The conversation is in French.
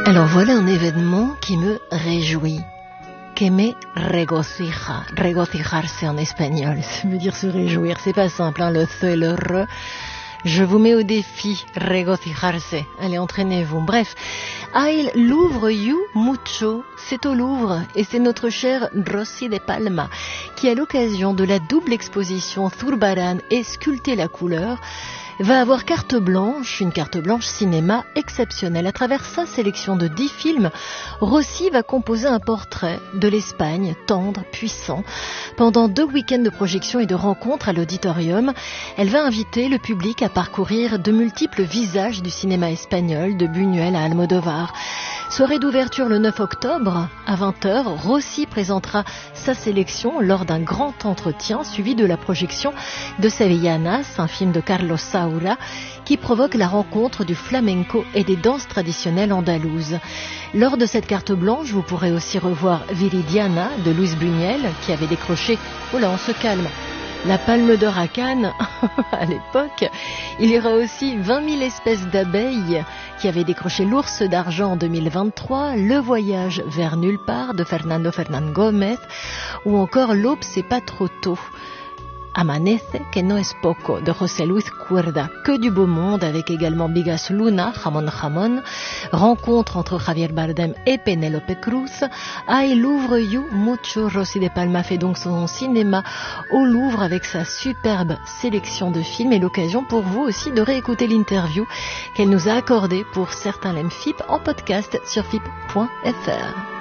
Alors voilà un événement qui me réjouit, que me regocija. Regocijarse en espagnol, ça veut dire se réjouir. C'est pas simple, hein, le th et le r. Je vous mets au défi, regocijarse. Allez, entraînez-vous. Bref, hay Louvre you mucho. C'est au Louvre et c'est notre chère Rosy de Palma qui, à l'occasion de la double exposition Zurbarán et Sculpter la couleur, va avoir carte blanche, une carte blanche cinéma exceptionnelle. À travers sa sélection de 10 films, Rosy va composer un portrait de l'Espagne, tendre, puissant. Pendant 2 week-ends de projection et de rencontres à l'auditorium, elle va inviter le public à parcourir de multiples visages du cinéma espagnol, de Buñuel à Almodovar. Soirée d'ouverture le 9 octobre, à 20h, Rosy présentera sa sélection lors d'un grand entretien suivi de la projection de Sevillanas, un film de Carlos Saura, qui provoque la rencontre du flamenco et des danses traditionnelles andalouses. Lors de cette carte blanche, vous pourrez aussi revoir Viridiana de Luis Buñuel, qui avait décroché, oh là on se calme, la Palme d'Or à Cannes à l'époque. Il y aura aussi 20 000 espèces d'abeilles qui avaient décroché l'Ours d'argent en 2023, Le Voyage vers nulle part de Fernando Fernán Gómez ou encore L'aube c'est pas trop tôt, Amanece que no es poco de José Luis Cuerda. Que du beau monde avec également Bigas Luna, Jamón Jamón, rencontre entre Javier Bardem et Penélope Cruz. Hay Louvre you mucho. Rosy de Palma fait donc son cinéma au Louvre avec sa superbe sélection de films et l'occasion pour vous aussi de réécouter l'interview qu'elle nous a accordée pour certains LEM FIP en podcast sur FIP.fr.